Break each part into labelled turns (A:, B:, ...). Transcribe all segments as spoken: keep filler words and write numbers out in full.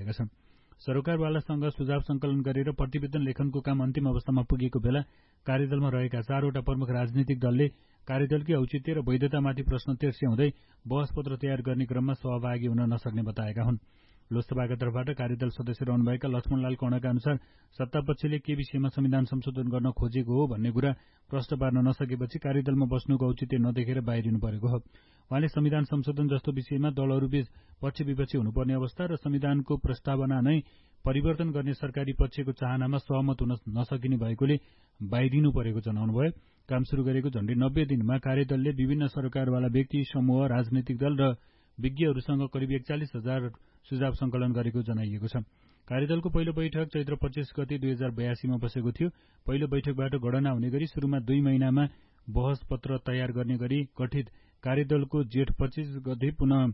A: बताएका छन्। सरकारवालासँग सुझाव संकलन गरेर प्रतिवेदन लेखनको काम अन्तिम अवस्थामा पुगेको बेला कार्यदलमा रहेका चारवटा प्रमुख राजनीतिक दलले कार्यदलकी औचित्य र वैधतामाथि प्रश्न तेर्स्याउँदै बहसपत्र तयार गर्ने क्रममा सहभागी हुन नसक्ने बताएका हुन्। लोकसभाका तर्फबाट कार्यदल सदस्य रहनुभएका लक्ष्मणलाल कणका अनुसार सत्तापक्षले के विषयमा संविधान संशोधन गर्न खोजेको हो भन्ने कुरा प्रश्न पार्न नसकेपछि कार्यदलमा बस्नुको औचित्य नदेखेर बाहिरिनु परेको हो। उहाँले संविधान संशोधन जस्तो विषयमा दलहरूबीच पक्ष विपक्षी हुनुपर्ने अवस्था र संविधानको प्रस्तावना नै परिवर्तन गर्ने सरकारी पक्षको चाहनामा सहमत हुन नसकिने भएकोले बाहिरिनु परेको जनाउनुभयो। काम सुरु गरेको झण्डै नब्बे दिनमा कार्यदलले विभिन्न सरकारवाला व्यक्ति समूह, राजनैतिक दल र विज्ञहरूसँग करिब एकचालिस हजार सुझाव संकलन गरेको जनाइएको छ। कार्यदलको पहिलो बैठक चैत्र पच्चीस गते दुई हजार बयासीमा बसेको थियो। पहिलो बैठकबाट गणना हुने गरी सुरुमा दुई महिनामा बहस पत्र तयार गर्ने गरी गठित कार्यदलको जेठ पच्चीस गते पुनः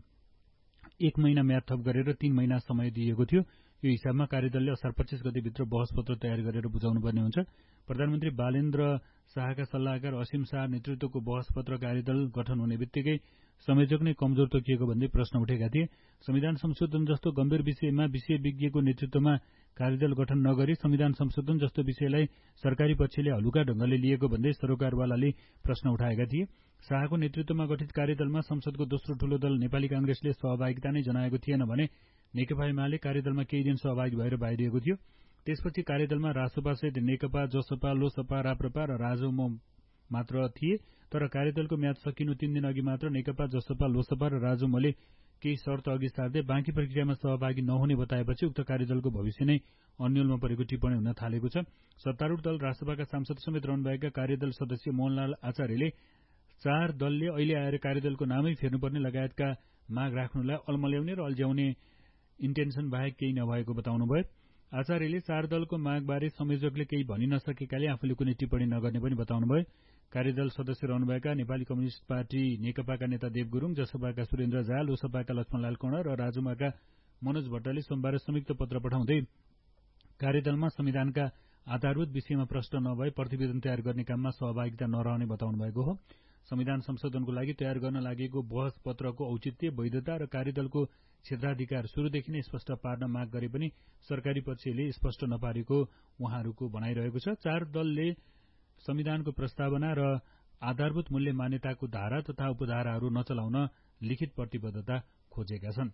A: एक महिना म्याद थप गरेर तीन महिना समय दिएको थियो। यो हिसाबमा कार्यदलले असार पच्चीस गतेभित्र बहस पत्र तयार गरेर बुझाउनु पर्ने हुन्छ। प्रधानमन्त्री बालेन्द्र शाहका सल्लाहकार असीम शाह नेतृत्वको बहस पत्र कार्यदल गठन हुने बित्तिकै संयोजक नै कमजोर तोकिएको भन्दै प्रश्न उठेका थिए। संविधान संशोधन जस्तो गम्भीर विषयमा विषय विज्ञको नेतृत्वमा कार्यदल गठन नगरी संविधान संशोधन जस्तो विषयलाई सरकारी पक्षले हलुका ढंगले लिएको भन्दै सरकारवालाले प्रश्न उठाएका थिए। शाहको नेतृत्वमा गठित कार्यदलमा संसदको दोस्रो ठूलो दल नेपाली कांग्रेसले सहभागिता नै जनाएको थिएन भने नेकपा एमाले कार्यदलमा केही दिन सहभागी भएर बाहिरिएको थियो। त्यसपछि कार्यदलमा रासोपासहित नेकपा, जसपा, लोसपा, राप्रपा र राजमो मात्र थिए। तर कार्यदलको म्याद सकिनु तीन दिन अघि मात्र नेकपा, जसपा, लोसपा र राजमोले केही शर्त अघि सार्दै बाँकी प्रक्रियामा सहभागी नहुने बताएपछि उक्त कार्यदलको भविष्य नै अन्यलमा परेको टिप्पणी हुन थालेको छ। सत्तारूढ दल रासपाका सांसद समेत रहनुभएका कार्यदल सदस्य मोहनलाल आचार्यले चार दलले अहिले आएर कार्यदलको नामै फेर्नुपर्ने लगायतका माग राख्नुलाई अल्मल्याउने र अल्झ्याउने इन्टेन्सन बाहेक केही नभएको बताउनुभयो। आचार्यले चार दलको मागबारे संयोजकले केही भनि नसकेकाले आफूले कुनै टिप्पणी नगर्ने पनि बताउनुभयो। कार्यदल सदस्य रहनुभएका नेपाली कम्युनिष्ट पार्टी नेकपाका नेता देव गुरूङ, जसपाका सुरेन्द्र झा, लोसपाका लक्ष्मणलाल कर्ण र राजुमाका मनोज भट्टले सोमबार संयुक्त पत्र पठाउँदै कार्यदलमा संविधानका आधारभूत विषयमा प्रश्न नभए प्रतिवेदन तयार गर्ने काममा सहभागिता नरहने बताउनु भएको हो। संविधान संशोधनको लागि तयार गर्न लागेको बहस पत्रको औचित्य, वैधता र कार्यदलको क्षेत्राधिकार सुरुदेखि नै स्पष्ट पार्न माग गरे पनि सरकारी पक्षले स्पष्ट नपारेको उहाँहरूको भनाइरहेको छ। चार दलले संविधानको प्रस्तावना र आधारभूत मूल्य मान्यताको धारा तथा उपधाराहरू नचलाउन लिखित प्रतिबद्धता खोजेका छन्।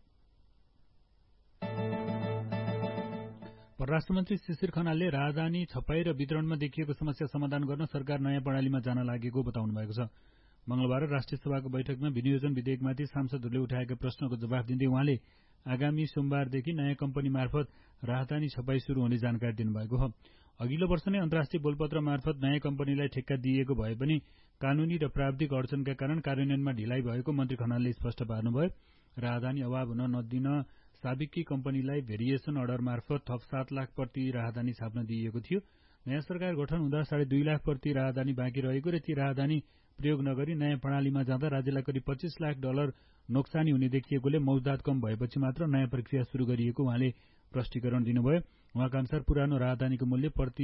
A: परराष्ट्र मन्त्री शिशिर खनालले राजधानी छपाई र वितरणमा देखिएको समस्या समाधान गर्न सरकार नयाँ प्रणालीमा जान लागेको बताउनु भएको छ। मंगलबार राष्ट्रिय सभाको बैठकमा विनियोजन विधेयकमाथि सांसदहरूले उठाएका प्रश्नको जवाफ दिँदै उहाँले आगामी सोमबारदेखि नयाँ कम्पनी मार्फत राजधानी छपाई शुरू हुने जानकारी दिनुभएको हो। अघिल्लो वर्ष नै अन्तर्राष्ट्रिय बोलपत्र मार्फत नयाँ कम्पनीलाई ठेक्का दिएको भए पनि कानूनी र प्राविधिक अडचनका कारण कार्यान्वयनमा ढिलाइ भएको मन्त्री खनालले स्पष्ट पार्नुभयो। राजधानी अभाव हुन नदिन साबिकी कम्पनीलाई भेरिएसन अर्डर मार्फत थप सात लाख प्रति राजधानी छाप्न दिइएको थियो। नयाँ सरकार गठन हुँदा साढे दुई लाख प्रति राजधानी बाँकी रहेको र ती राजधानी प्रयोग नगरी नयाँ प्रणालीमा जाँदा राज्यलाई करिब पच्चीस लाख डलर नोक्सानी हुने देखिएकोले मौजदात कम भएपछि मात्र नयाँ प्रक्रिया शुरू गरिएको उहाँले प्रष्टीकरण दिनुभयो। उहाँका अनुसार पुरानो राजधानीको मूल्य प्रति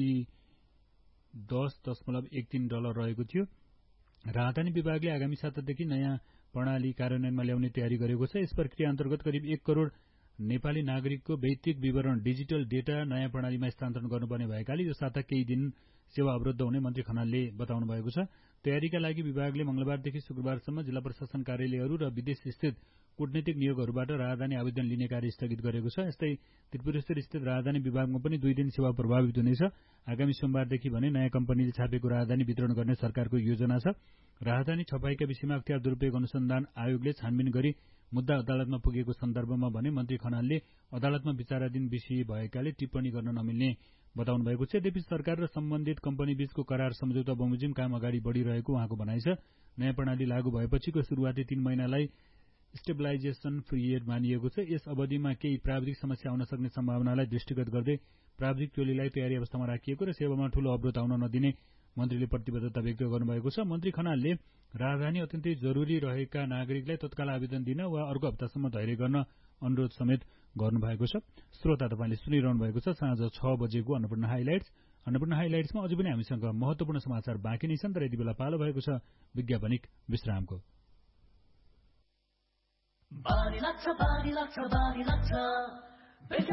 A: दस दशमलव एक तीन डलर रहेको थियो। राजधानी विभागले आगामी सातादेखि नयाँ प्रणाली कार्यान्वयनमा ल्याउने तयारी गरेको छ। यस प्रक्रिया अन्तर्गत करिब एक करोड़ नेपाली नागरिकको वैयक्तिक विवरण डिजिटल डेटा नयाँ प्रणालीमा स्थानान्तरण गर्नुपर्ने भएकाले यो साता केही दिन सेवा अवरुद्ध हुने मन्त्री खनालले बताउनु भएको छ। तयारीका लागि विभागले मंगलबारदेखि शुक्रबारसम्म जिल्ला प्रशासन कार्यालयहरू र विदेश स्थित कूटनीतिक नियोगहरूबाट राजधानी आवेदन लिने कार्य स्थगित गरेको छ। यस्तै त्रिपुरेश्वर स्थित राजधानी विभागमा पनि दुई दिन सेवा प्रभावित हुनेछ। आगामी सोमबारदेखि भने नयाँ कम्पनीले छापेको राजधानी वितरण गर्ने सरकारको योजना छ। राजधानी छपाईका विषयमा अख्तियार दुरूपयोग अनुसन्धान आयोगले छानबिन गरी मुद्दा अदालतमा पुगेको सन्दर्भमा भने मन्त्री खनालले अदालतमा विचाराधीन विषय भएकाले टिप्पणी गर्न नमिल्ने बताउनु भएको छ। यद्यपि सरकार र सम्बन्धित कम्पनी बीचको करार सम्झौता बमोजिम काम अगाडि बढ़िरहेको उहाँको भनाइ छ। नयाँ प्रणाली लागू भएपछिको शुरूआती तीन महिनालाई स्टेबलाइजेसन पिरियड मानिएको छ। यस अवधिमा केही प्राविधिक समस्या आउन सक्ने सम्भावनालाई दृष्टिगत गर्दै प्राविधिक टोलीलाई तयारी अवस्थामा राखिएको र सेवामा ठूलो अवरोध आउन नदिने मन्त्रीले प्रतिबद्धता व्यक्त गर्नुभएको छ। मन्त्री खनालले राजधानी अत्यन्तै जरूरी रहेका नागरिकलाई तत्काल आवेदन दिन वा अर्को हप्तासम्म धैर्य गर्न अनुरोध समेत गर्नुभएको छ। श्रोता तपाईले सुनिरहनु भएको छ साँझ छ बजेको अन्नपूर्ण हाइलाइट्स। अन्नपूर्ण हाइलाइट्समा अझै पनि हामीसँग महत्वपूर्ण समाचार बाँकी नै छन्, तर यति बेला पालो भएको छ विज्ञापनिक विश्रामको।
B: बानी लाग्छ बानी लाग्छ बानी लाग्छ